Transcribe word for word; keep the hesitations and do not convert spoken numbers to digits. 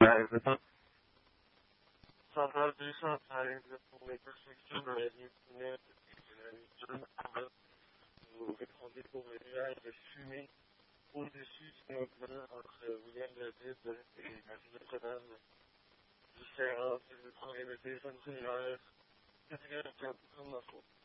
Ouais, c'est ça. Ça va déjà, par exemple, pour mes perspectives dans la vie primaire, depuis que je jeune, avant, vous répondez pour le nuage de fumée au-dessus du mont entre William David et Marie Notre-Dame. Différence, je prends le téléphone cellulaire, quatrième, comme ma faute.